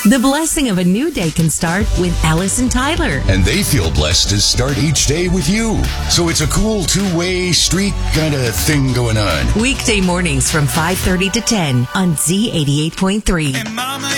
The blessing of a new day can start with Alice and Tyler. And they feel blessed to start each day with you. So it's a cool two-way street kind of thing going on. Weekday mornings from 5:30 to 10 on Z88.3.